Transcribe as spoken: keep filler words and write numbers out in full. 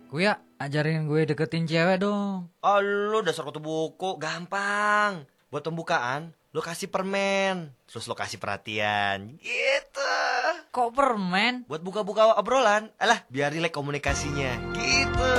Kuya, ajarin gue deketin cewek dong. Oh, lu dasar kutu buku, gampang. Buat pembukaan, lu kasih permen, terus lu kasih perhatian, gitu. Kok permen? Buat buka-buka obrolan, alah biar rileks komunikasinya, gitu.